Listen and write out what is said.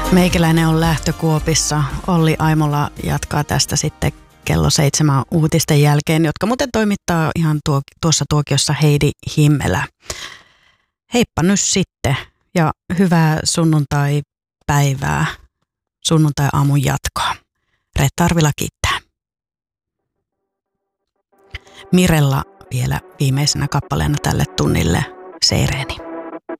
Meikäläinen on lähtökuopissa. Olli Aimola jatkaa tästä sitten kello 7 uutisten jälkeen, jotka muuten toimittaa ihan tuossa tuokiossa Heidi Himmelä. Heippa nyt sitten ja hyvää sunnuntai-päivää, sunnuntai-aamun jatkoa. Reetta Arvila kiittää. Mirella vielä viimeisenä kappaleena tälle tunnille Seireeni.